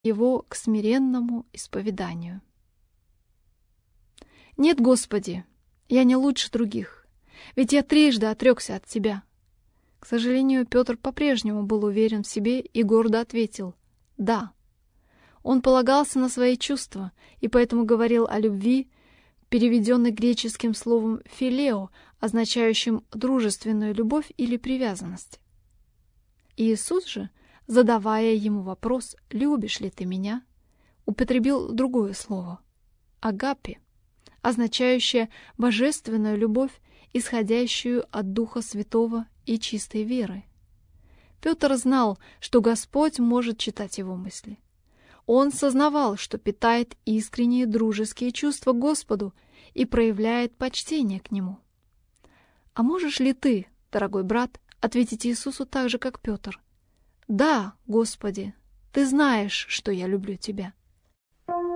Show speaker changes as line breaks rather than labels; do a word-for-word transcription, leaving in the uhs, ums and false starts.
его к смиренному исповеданию. «Нет, Господи, я не лучше других, ведь я трижды отрекся от Тебя». К сожалению, Петр по-прежнему был уверен в себе и гордо ответил «да». Он полагался на свои чувства и поэтому говорил о любви, переведенной греческим словом «филео», означающим дружественную любовь или привязанность. Иисус же, задавая ему вопрос «любишь ли ты меня?», употребил другое слово «агапе», означающее божественную любовь, исходящую от Духа Святого и чистой веры. Петр знал, что Господь может читать его мысли. Он сознавал, что питает искренние дружеские чувства к Господу и проявляет почтение к Нему. А можешь ли ты, дорогой брат, ответить Иисусу так же, как Петр? «Да, Господи, Ты знаешь, что я люблю Тебя».